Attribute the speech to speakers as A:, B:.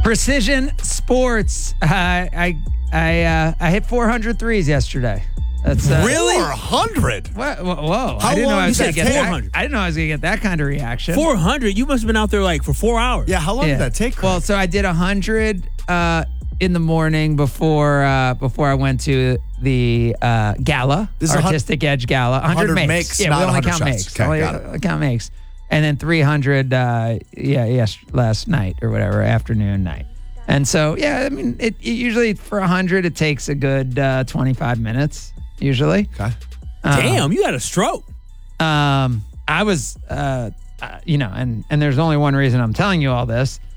A: Precision Sports. I hit 400 threes yesterday. That's
B: Really?
C: 400?
A: Whoa!
C: How
A: I didn't know
C: long
A: I was
C: does
A: gonna
C: that
A: get
C: take?
A: that.
B: 400.
A: I didn't know I was gonna get that kind of reaction.
B: 400? You must have been out there like for 4 hours.
C: Yeah, how long did that take?
A: Well, so I did 100 in the morning before I went to the gala,
C: This is
A: Artistic Edge Gala. 100 makes.
C: makes,
A: Yeah,
C: not
A: we only
C: 100
A: count
C: shots.
A: makes.
C: Okay,
A: Only
C: got it.
A: count makes. And then 300, last night or whatever, afternoon, night. And so, yeah, I mean, it usually for 100, it takes a good 25 minutes, usually.
C: Okay.
B: Damn, you had a stroke.
A: I was, and there's only one reason I'm telling you all this.